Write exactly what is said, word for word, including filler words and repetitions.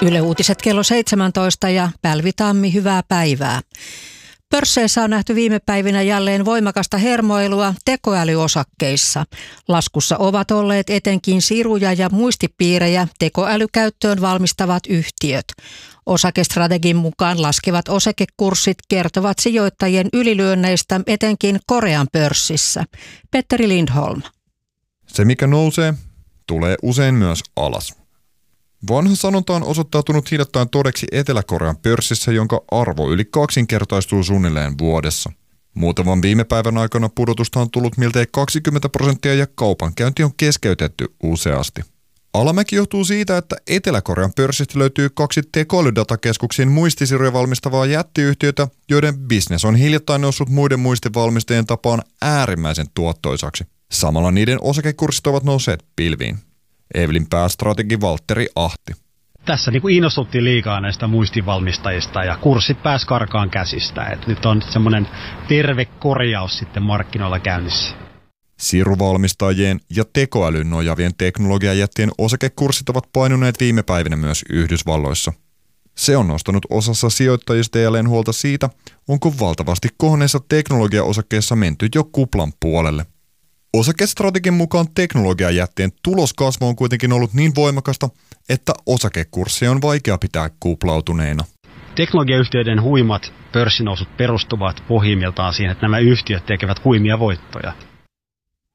Yle Uutiset kello seitsemäntoista ja Pälvi Tammi, hyvää päivää. Pörsseissä on nähty viime päivinä jälleen voimakasta hermoilua tekoälyosakkeissa. Laskussa ovat olleet etenkin siruja ja muistipiirejä tekoälykäyttöön valmistavat yhtiöt. Osakestrategin mukaan laskevat osakekurssit kertovat sijoittajien ylilyönneistä etenkin Korean pörssissä. Petteri Lindholm. Se mikä nousee, tulee usein myös alas. Vanha sanonta on osoittautunut hiljattain todeksi Etelä-Korean pörssissä, jonka arvo yli kaksinkertaistuu suunnilleen vuodessa. Muutaman viime päivän aikana pudotusta on tullut miltei kaksikymmentä prosenttia ja kaupankäynti on keskeytetty useasti. Alamäki johtuu siitä, että Etelä-Korean pörssistä löytyy kaksi tekoälydatakeskuksiin muistisiruja valmistavaa jättiyhtiötä, joiden bisnes on hiljattain noussut muiden muistivalmistajien tapaan äärimmäisen tuottoisaksi. Samalla niiden osakekurssit ovat nousseet pilviin. Evelin päästrategi Valtteri Ahti. Tässä niin kuin innostuttiin liikaa näistä muistinvalmistajista ja kurssit pääsi karkaan käsistä. Et nyt on semmoinen terve korjaus sitten markkinoilla käynnissä. Siruvalmistajien ja tekoälyn nojavien teknologiajättien osakekurssit ovat painuneet viime päivinä myös Yhdysvalloissa. Se on nostanut osassa sijoittajista jälleen huolta siitä, onko valtavasti kohonneissa teknologiaosakkeissa menty jo kuplan puolelle. Osakestrategin mukaan teknologiajättien tuloskasvu on kuitenkin ollut niin voimakasta, että osakekursseja on vaikea pitää kuplautuneina. Teknologiayhtiöiden huimat pörssinousut perustuvat pohjimmiltaan siihen, että nämä yhtiöt tekevät huimia voittoja.